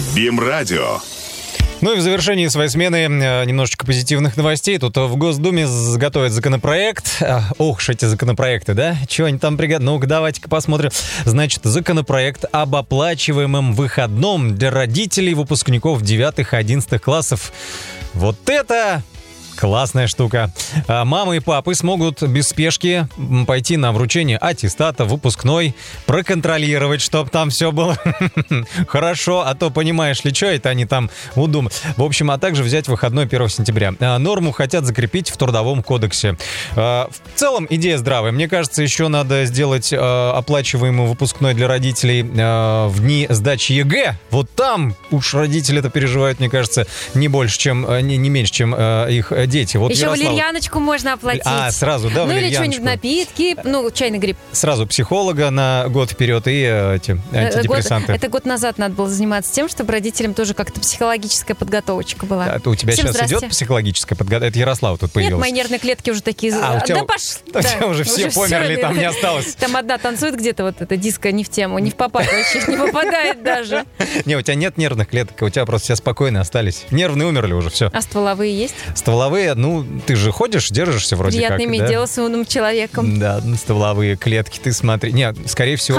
БИМ-радио. Ну и в завершении своей смены немножечко позитивных новостей. Тут в Госдуме готовят законопроект. Ох уж эти законопроекты, да? Чего они там приготовили? Ну-ка, давайте-ка посмотрим. Значит, законопроект об оплачиваемом выходном для родителей выпускников 9-11 классов. Вот это... классная штука. Мамы и папы смогут без спешки пойти на вручение аттестата выпускной, проконтролировать, чтобы там все было хорошо, а то, понимаешь ли, что это они там удумают. В общем, а также взять выходной 1 сентября. Норму хотят закрепить в Трудовом кодексе. В целом, идея здравая. Мне кажется, еще надо сделать оплачиваемый выпускной для родителей в дни сдачи ЕГЭ. Вот там уж родители это переживают, мне кажется, не меньше, чем их дети. Вот еще валерьяночку можно оплатить. Сразу, да, ну валерьяночку. Или что-нибудь, напитки, чайный гриб. Сразу психолога на год вперед и антидепрессанты. Это год назад надо было заниматься тем, чтобы родителям тоже как-то психологическая подготовочка была. У тебя сейчас идет психологическая подготовка? Это Ярослава тут появилась. Нет, мои нервные клетки уже такие... У тебя уже все померли, там не осталось. Там одна танцует где-то, вот эта диско не в тему, не в попад вообще, не попадает даже. Не, у тебя нет нервных клеток, у тебя просто все спокойно остались. Нервные умерли уже, все. А стволовые есть? Стволовые, ты же ходишь, держишься вроде приятно как. Приятно иметь дело с умным человеком. Да, стволовые клетки, ты смотри. Нет, скорее всего...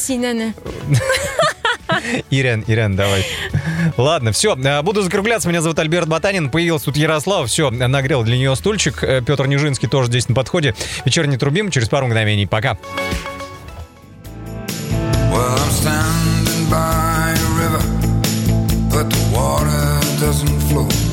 Ирен, давай. Ладно, все, буду закругляться. Меня зовут Альберт Ботанин. Появился тут Ярослав. Все, нагрел для нее стульчик. Петр Нижинский тоже здесь на подходе. Вечерний Трубим через пару мгновений. Пока. Well,